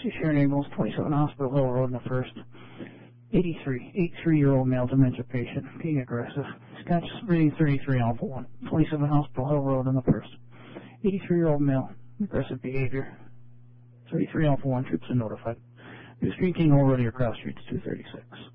Sharon Ambulance, 27 Hospital Hill Road in the first. 83-year-old male dementia patient, being aggressive. Scotch reading 33 Alpha 1, 27 Hospital Hill Road in the first. 83-year-old male, aggressive behavior. 33 Alpha 1, troops are notified. New Street King already across streets 236.